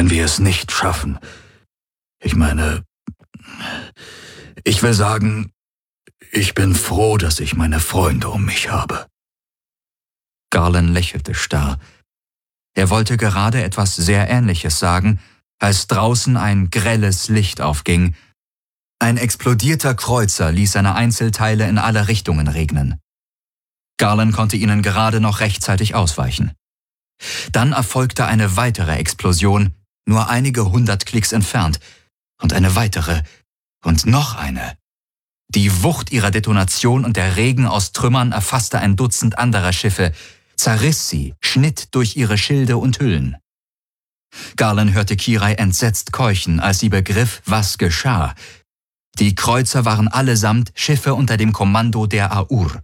wenn wir es nicht schaffen. Ich meine, ich will sagen, ich bin froh, dass ich meine Freunde um mich habe. Garland lächelte starr. Er wollte gerade etwas sehr Ähnliches sagen, als draußen ein grelles Licht aufging. Ein explodierter Kreuzer ließ seine Einzelteile in alle Richtungen regnen. Garland konnte ihnen gerade noch rechtzeitig ausweichen. Dann erfolgte eine weitere Explosion, nur einige 100 Klicks entfernt, und eine weitere und noch eine. Die Wucht ihrer Detonation und der Regen aus Trümmern erfasste ein Dutzend anderer Schiffe, zerriss sie, schnitt durch ihre Schilde und Hüllen. Garland hörte Kirai entsetzt keuchen, als sie begriff, was geschah. Die Kreuzer waren allesamt Schiffe unter dem Kommando der Aur.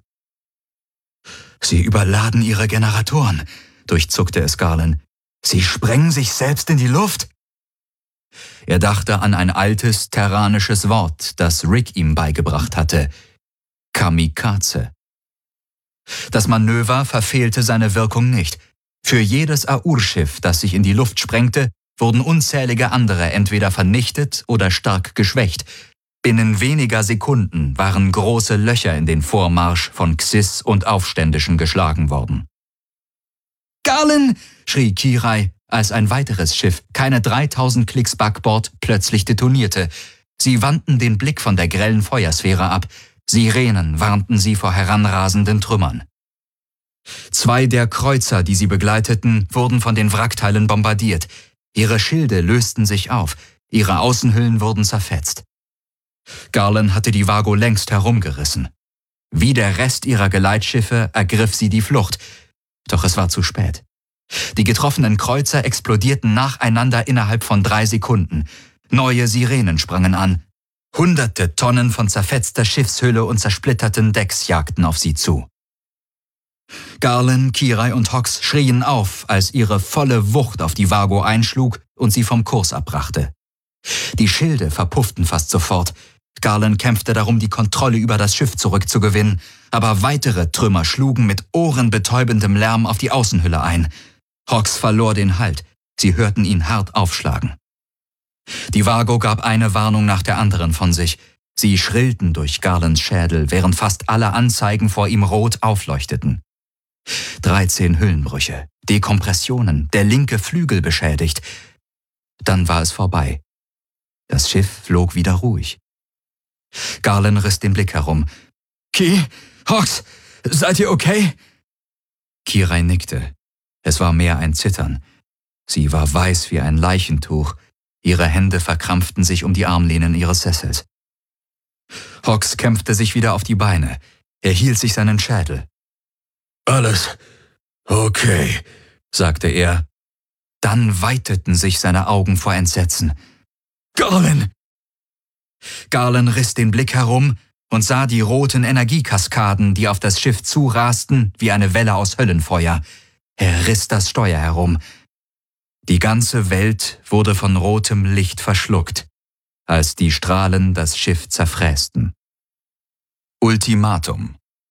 »Sie überladen ihre Generatoren«, durchzuckte es Garland. »Sie sprengen sich selbst in die Luft?« Er dachte an ein altes, terranisches Wort, das Rick ihm beigebracht hatte. Kamikaze. Das Manöver verfehlte seine Wirkung nicht. Für jedes Aur-Schiff, das sich in die Luft sprengte, wurden unzählige andere entweder vernichtet oder stark geschwächt. Binnen weniger Sekunden waren große Löcher in den Vormarsch von Xis und Aufständischen geschlagen worden. »Garland«, schrie Kirai, als ein weiteres Schiff, keine 3000 Klicks Backbord, plötzlich detonierte. Sie wandten den Blick von der grellen Feuersphäre ab. Sirenen warnten sie vor heranrasenden Trümmern. 2 der Kreuzer, die sie begleiteten, wurden von den Wrackteilen bombardiert. Ihre Schilde lösten sich auf, ihre Außenhüllen wurden zerfetzt. Garland hatte die Vago längst herumgerissen. Wie der Rest ihrer Geleitschiffe ergriff sie die Flucht. Doch es war zu spät. Die getroffenen Kreuzer explodierten nacheinander innerhalb von 3 Sekunden. Neue Sirenen sprangen an. Hunderte Tonnen von zerfetzter Schiffshülle und zersplitterten Decks jagten auf sie zu. Garland, Kirai und Hawks schrien auf, als ihre volle Wucht auf die Vago einschlug und sie vom Kurs abbrachte. Die Schilde verpufften fast sofort. Garland kämpfte darum, die Kontrolle über das Schiff zurückzugewinnen, aber weitere Trümmer schlugen mit ohrenbetäubendem Lärm auf die Außenhülle ein. Hawks verlor den Halt. Sie hörten ihn hart aufschlagen. Die Vago gab eine Warnung nach der anderen von sich. Sie schrillten durch Garlands Schädel, während fast alle Anzeigen vor ihm rot aufleuchteten. 13 Hüllenbrüche, Dekompressionen, der linke Flügel beschädigt. Dann war es vorbei. Das Schiff flog wieder ruhig. Garland riss den Blick herum. »Ki, Hawks, seid ihr okay?« Kirai nickte. Es war mehr ein Zittern. Sie war weiß wie ein Leichentuch. Ihre Hände verkrampften sich um die Armlehnen ihres Sessels. Hawks kämpfte sich wieder auf die Beine. Er hielt sich seinen Schädel. »Alles okay«, sagte er. Dann weiteten sich seine Augen vor Entsetzen. »Garland!« Garland riss den Blick herum und sah die roten Energiekaskaden, die auf das Schiff zurasten, wie eine Welle aus Höllenfeuer. Er riss das Steuer herum. Die ganze Welt wurde von rotem Licht verschluckt, als die Strahlen das Schiff zerfrästen. Ultimatum.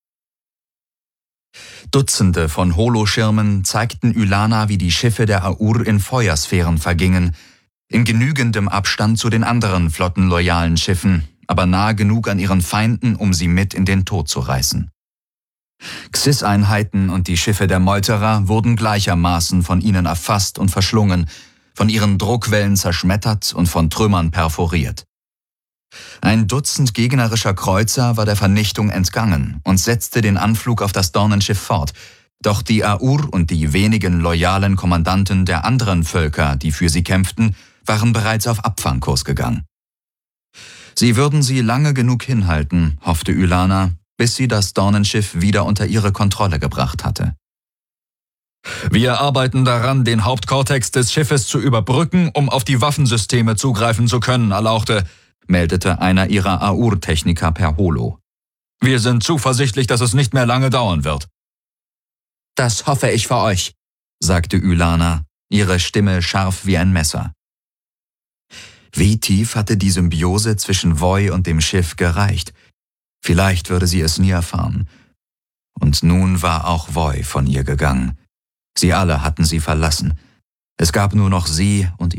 Dutzende von Holoschirmen zeigten Ylana, wie die Schiffe der Aur in Feuersphären vergingen, in genügendem Abstand zu den anderen flottenloyalen Schiffen, aber nahe genug an ihren Feinden, um sie mit in den Tod zu reißen. Xis-Einheiten und die Schiffe der Meuterer wurden gleichermaßen von ihnen erfasst und verschlungen, von ihren Druckwellen zerschmettert und von Trümmern perforiert. Ein Dutzend gegnerischer Kreuzer war der Vernichtung entgangen und setzte den Anflug auf das Dornenschiff fort, doch die Aur und die wenigen loyalen Kommandanten der anderen Völker, die für sie kämpften, waren bereits auf Abfangkurs gegangen. Sie würden sie lange genug hinhalten, hoffte Ylana, bis sie das Dornenschiff wieder unter ihre Kontrolle gebracht hatte. »Wir arbeiten daran, den Hauptkortex des Schiffes zu überbrücken, um auf die Waffensysteme zugreifen zu können, Erlauchte«, meldete einer ihrer Aur-Techniker per Holo. »Wir sind zuversichtlich, dass es nicht mehr lange dauern wird.« »Das hoffe ich für euch«, sagte Ylana, ihre Stimme scharf wie ein Messer. Wie tief hatte die Symbiose zwischen Voi und dem Schiff gereicht? Vielleicht würde sie es nie erfahren. Und nun war auch Voi von ihr gegangen. Sie alle hatten sie verlassen. Es gab nur noch sie und